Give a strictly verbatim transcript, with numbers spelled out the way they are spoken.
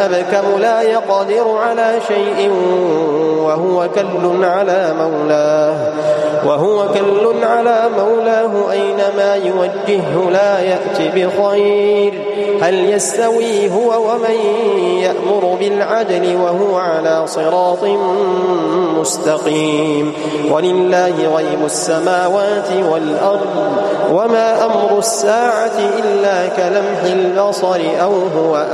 أبكم لا يقدر على شيء وهو كل على مولاه وهو كل على مولاه أينما يوجهه لا يأتي بخير هل يستوي هو ومن يأمر بالعدل وهو على صراط مستقيم ولله غيب السماوات والأرض وما أمر الساعة إلا كلمح البصر أو هو